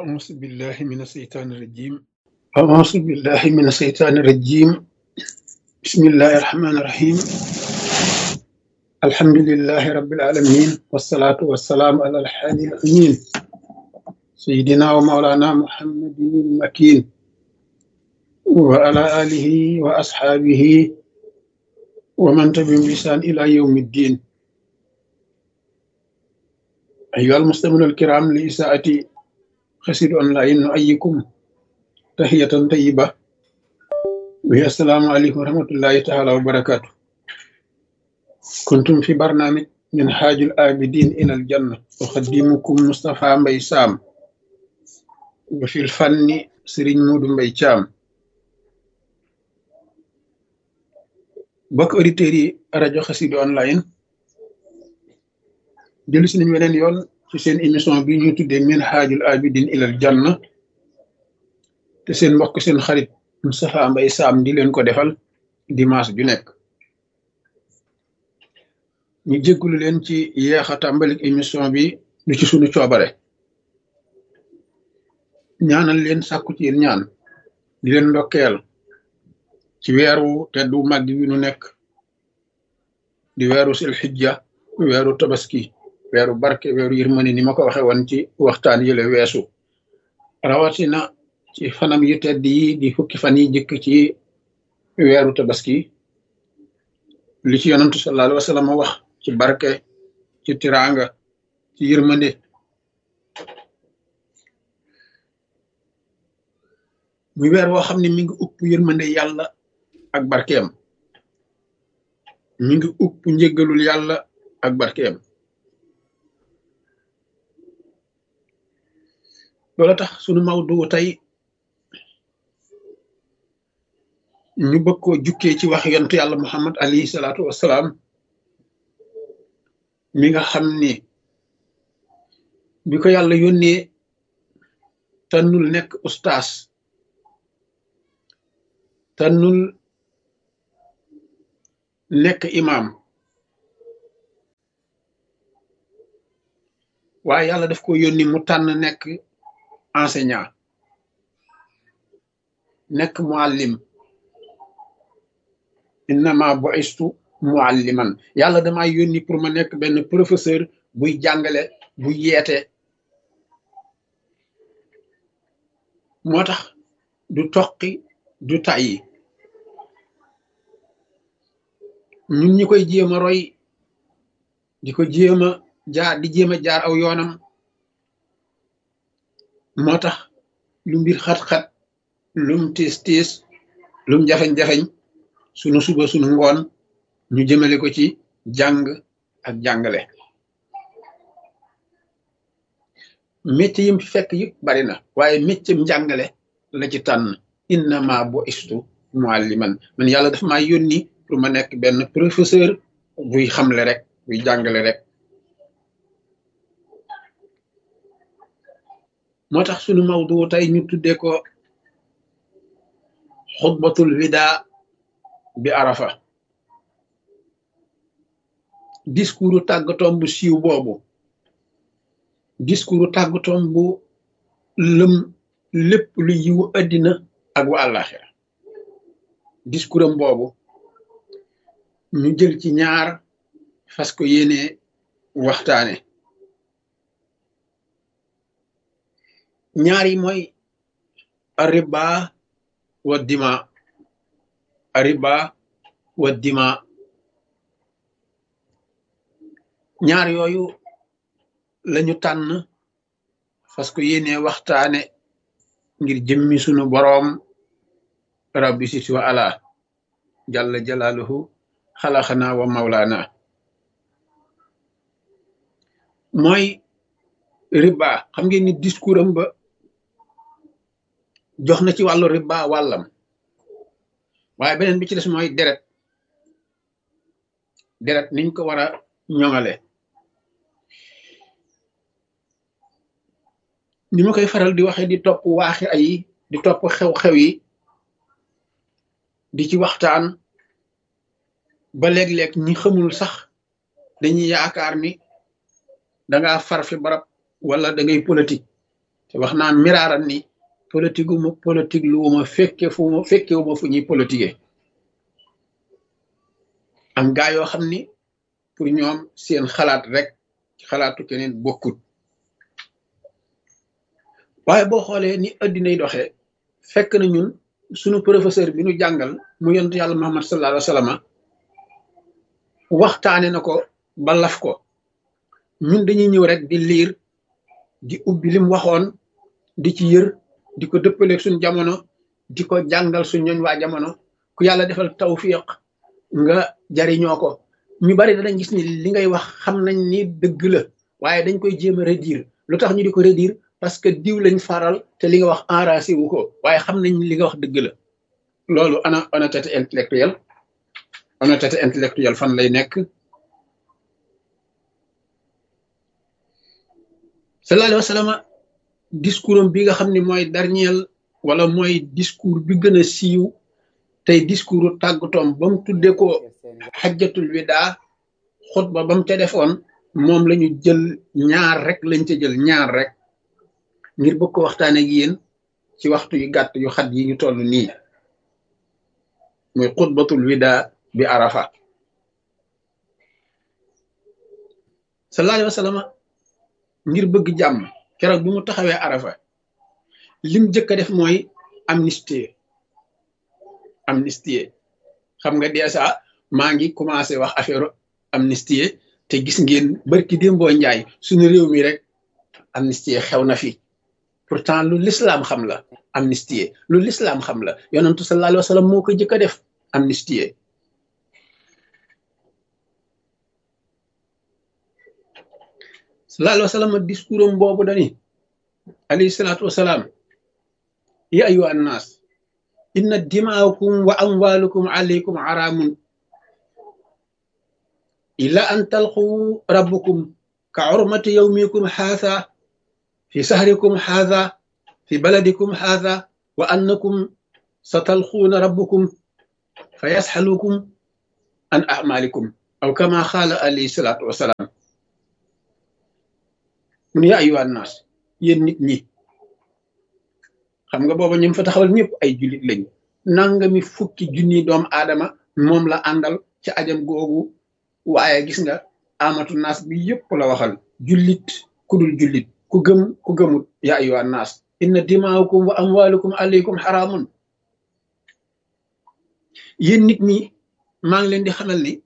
أعوذ بالله من الشيطان الرجيم أعوذ بالله من الشيطان الرجيم بسم الله الرحمن الرحيم الحمد لله رب العالمين والصلاة والسلام على الحادي الأمين سيدنا ومولانا محمد المكين وعلى آله وأصحابه ومن تبعهم بإحسان إلى يوم الدين أيها المستمعون الكرام لإساءة خسر أونلاين نؤيكم تحية طيبة وهي السلام عليكم ورحمة الله تعالى وبركاته. كنتم في برنامج من حاج الآبدين إلى الجنة أخدمكم مصطفى مبي سام وفي الفن سرين مود مبي شام بك أوريتيري راديو خسيد أونلاين جلس nañu weneen yoon ci seen émission bi ñuy tuddee min haajul abidin ilal janna te seen mbokk seen xarit Moustapha Mbaye Sam di leen ko defal dimanche ju nekk ñu jéggulu leen ci yeex a tàmbalik émission bi du ci sunu coobare ñaanal leen sàkku ci yéen ñaan di leen ndokkeel ci weeru teddu màgg wi nu nekk di weeru sil xijja weeru tabaski weeru barke weeru yërmande ni ma ko waxe woon ci waxtaan yële weesu rawatina ci fanam yu tedd yi di fukki fan yi jëkk ci weeru tabaski li ci yonantu sallallahu alayhi wa sallam wax ci barke ci tiraanga ci yërmande muy weer woo xam ne mi ngi upp yërmande yàlla ak barkeem mi ngi upp njëggalul yàlla ak barkeem loola tax sunu mawdu tey ñu bëgg koo jukkee ci wax yontu yàlla muhammad alayhi salaatu wassalaam mi nga xam ni bi ko yàlla yónnee tànnul nekk ustaas tànnul nekk imaam waaye yàlla daf ko yónni mu tànn nekk enseignant nekk muallim innama bu'istu mualliman yàlla damaa yónni pour ma nekk benn professeur buy jàngale buy yeete moo tax du toqi du tàyyi ñun ñi koy jéem a roy di ko jéem a jaar aw yoonam moo tax lu mbir xat-xat lum tiis lum jafeñ-jafeñ sunu suba sunu ngoon ñu jëmale ko ci jàng ak jàngale métier yim fi fekk yëpp bari na waaye métier njàngale la ci tànn innama bu'istu mualliman man yàlla daf maa yónni pour ma nekk benn professeur buy xamle rek buy jàngale rek moo tax sunu mawdu tey ñu tuddee ko xutbatul wida bi arafa discours tàggatoom bu siiw boobu discours tàggatoom bu lëm lépp lu yiwu addina ak wa àllaaxira discours am boobu ñu jël ci ñaar fas ko yéene waxtaane ñaar yi mooy ariba wa dima ariba wa dima ñaar yooyu lañu tànn fas ko yéene waxtaane ngir jëmmi sunu boroom rabbi siti wa ala jalla jalaaluhu xalaxana wa mawlaana mooy riba xam ngeen ni discours am ba jox na ci wàllu riba wàllam waaye beneen bi ci des mooy deret niñ ko war a ñoŋale ni ma koy faral di waxe di topp waaxi ay di topp xew-xew yi di ci waxtaan ba léeg-léeg ñi xamul sax dañuy yaakaar ni danga far fi barab wala da ngay politique te wax naa miraaran ni politique wu ma politique lu ma fekke fu ma fekke wu ma fu ñuy politiquer am gaa yoo xam ni pour ñoom seen xalaat rek ci xalaatu keneen bokkut waaye boo xoolee ni addinay doxee fekk na ñun sunu professeur bi nu jàngal mu yonent yàlla Muhammad sallallahu alayhi wa sallam waxtaane na ko ba laf ko ñun dañuy ñëw rek di liir di ubbi lim waxoon di ci yër di ko dëppaleeg suñ jamono di ko jàngal suñ ñooñ waa jamono ku yàlla defal tawfiq nga jariñoo ko ñu bari danañ gis ni li ngay wax xam nañ ni dëgg la waaye dañ koy jéem a redire lu tax ñu di ko redire parce que diw lañ faral te li nga wax enragé wu ko waaye xam nañ li nga wax dëgg la loolu ana honnêteté intellectuelle fan lay nekk sallallahu alayhi wa sallam discours am bi nga xam ne mooy dernier wala mooy discours bi gën a siiw tey discours tàggatoom ba mu tuddee ko xajjatul wida xutba ba mu ca defoon moom la ñu jël ñaar rek lañ ca jël ñaar rek ngir bëgg ko waxtaane ak yéen ci waxtu yu gàtt yu xat yi ñu toll nii muy xutbatul wida bi arafa sallallahu alayhi wa sallam ngir bëgg jàmm keroog bi mu taxawee arafa lim jëkk a def mooy amnistie xam nga déjà maa ngi commencé wax affaire amnistie te gis ngeen barki démboo njaay suñu réew mi rek amnistie xew na fi pourtant lu l'islam xam la amnistie lu l'islam xam la yonentu sallallahu alayhi wa sallam moo ko jëkk a def amnistie sallallahu alayhi wa sallam discours am boobu dani alayhi salaatu wasalaam ya ayyuha annaas inna dimaakum wa amwaalukum alaykum araamun illa an talqu rabbukum ka urmati yawmikum haadha fi sahrikum haadha fi baladikum haadha wa annakum satalquuna rabbukum fa yasxalukum an a'maalikum aw kama qaala alayhi salaatu wasalaam mun yaa ayyuha annaas yéen nit ñi xam nga booba ñun fa taxawal ñëpp ay jullit lañ nangami fukki junni doomu aadama moom la àndal ci ajam googu waaye gis nga amatu naas bi yëpp la waxal jullit ku dul jullit ku gëm ku gëmut yaa ayyuha annaas inna dimaakum wa amwaalukum alaykum xaraamun yéen nit ñi maa ngi leen di xamal ni